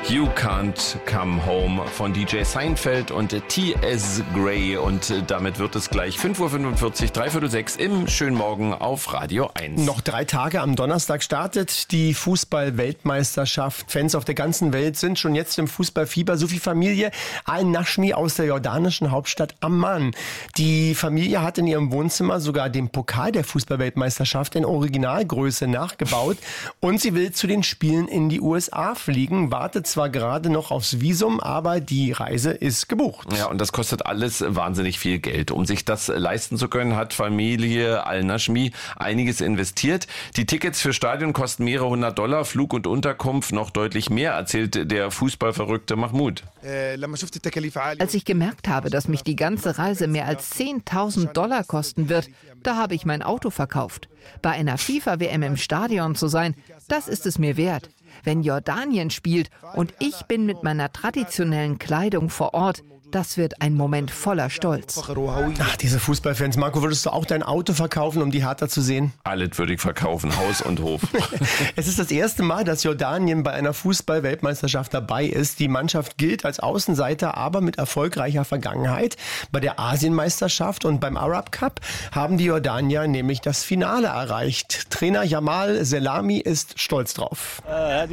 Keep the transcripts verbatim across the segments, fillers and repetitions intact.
You Can't Come Home von D J Seinfeld und T S Gray. Und damit wird es gleich fünf Uhr fünfundvierzig, dreiviertel sechs im schönen Morgen auf Radio eins. Noch drei Tage am Donnerstag startet die Fußball-Weltmeisterschaft. Fans auf der ganzen Welt sind schon jetzt im Fußballfieber. So wie Familie Al-Nashmi aus der jordanischen Hauptstadt Amman. Die Familie hat in ihrem Wohnzimmer sogar den Pokal der Fußball-Weltmeisterschaft in Originalgröße nachgebaut. Und sie will zu den Spielen in die U S A fliegen, wartet zwar gerade noch aufs Visum, aber die Reise ist gebucht. Ja, und das kostet alles wahnsinnig viel Geld. Um sich das leisten zu können, hat Familie Al-Nashmi einiges investiert. Die Tickets für Stadion kosten mehrere hundert Dollar, Flug und Unterkunft noch deutlich mehr, erzählt der Fußballverrückte Mahmoud. Als ich gemerkt habe, dass mich die ganze Reise mehr als zehntausend Dollar kosten wird, da habe ich mein Auto verkauft. Bei einer FIFA-W M im Stadion zu sein, das ist es mir wert. Wenn Jordanien spielt und ich bin mit meiner traditionellen Kleidung vor Ort, das wird ein Moment voller Stolz. Ach, diese Fußballfans. Marco, würdest du auch dein Auto verkaufen, um die Hertha zu sehen? Alles würde ich verkaufen, Haus und Hof. Es ist das erste Mal, dass Jordanien bei einer Fußball-Weltmeisterschaft dabei ist. Die Mannschaft gilt als Außenseiter, aber mit erfolgreicher Vergangenheit. Bei der Asienmeisterschaft und beim Arab Cup haben die Jordanier nämlich das Finale erreicht. Trainer Jamal Selami ist stolz drauf.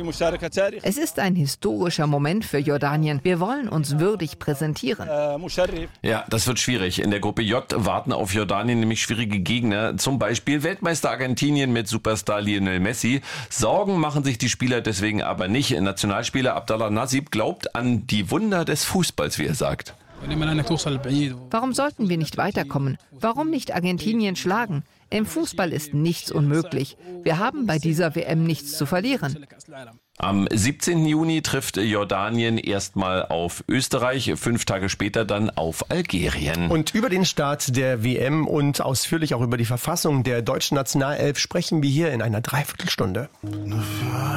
Es ist ein historischer Moment für Jordanien. Wir wollen uns würdig präsentieren. Ja, das wird schwierig. In der Gruppe J warten auf Jordanien nämlich schwierige Gegner. Zum Beispiel Weltmeister Argentinien mit Superstar Lionel Messi. Sorgen machen sich die Spieler deswegen aber nicht. Nationalspieler Abdallah Nasib glaubt an die Wunder des Fußballs, wie er sagt. Warum sollten wir nicht weiterkommen? Warum nicht Argentinien schlagen? Im Fußball ist nichts unmöglich. Wir haben bei dieser W M nichts zu verlieren. Am siebzehnten Juni trifft Jordanien erstmal auf Österreich, fünf Tage später dann auf Algerien. Und über den Start der W M und ausführlich auch über die Verfassung der deutschen Nationalelf sprechen wir hier in einer Dreiviertelstunde.